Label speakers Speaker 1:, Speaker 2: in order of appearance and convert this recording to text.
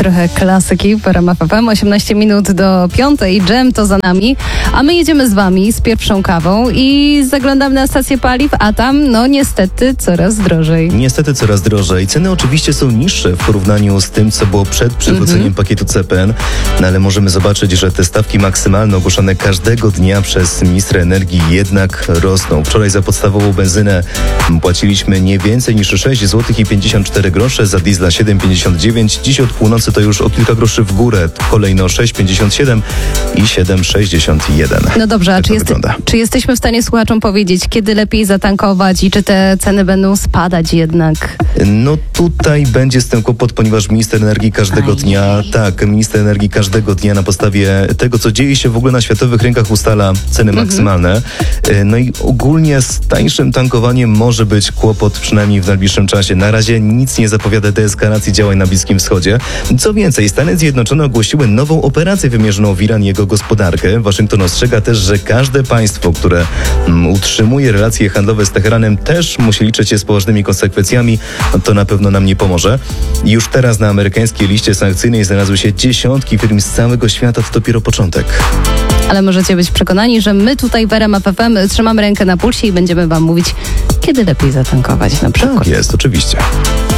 Speaker 1: trochę klasyki w RMF FM. 18 minut do 5:00, dżem to za nami, a my jedziemy z wami z pierwszą kawą i zaglądamy na stację paliw, a tam no niestety coraz drożej.
Speaker 2: Niestety coraz drożej. Ceny oczywiście są niższe w porównaniu z tym, co było przed przywróceniem pakietu CPN, no ale możemy zobaczyć, że te stawki maksymalne ogłoszone każdego dnia przez ministra energii jednak rosną. Wczoraj za podstawową benzynę płaciliśmy nie więcej niż 6 zł i 54 grosze, za diesla 7,59. Dziś od północy to już o kilka groszy w górę. Kolejno 6,57 i 7,61.
Speaker 1: No dobrze, a
Speaker 2: Tak
Speaker 1: czy jesteśmy w stanie słuchaczom powiedzieć, kiedy lepiej zatankować i czy te ceny będą spadać jednak?
Speaker 2: No tutaj będzie z tym kłopot, ponieważ minister energii minister energii każdego dnia na podstawie tego, co dzieje się w ogóle na światowych rynkach, ustala ceny maksymalne. No i ogólnie z tańszym tankowaniem może być kłopot, przynajmniej w najbliższym czasie. Na razie nic nie zapowiada deeskalacji działań na Bliskim Wschodzie. Co więcej, Stany Zjednoczone ogłosiły nową operację wymierzoną w Iran i jego gospodarkę. Waszyngton ostrzega też, że każde państwo, które utrzymuje relacje handlowe z Teheranem, też musi liczyć się z poważnymi konsekwencjami. To na pewno nam nie pomoże. Już teraz na amerykańskiej liście sankcyjnej znalazły się dziesiątki firm z całego świata. To dopiero początek.
Speaker 1: Ale możecie być przekonani, że my tutaj w RMF FM trzymamy rękę na pulsie i będziemy wam mówić, kiedy lepiej zatankować na przykład.
Speaker 2: Tak jest, oczywiście.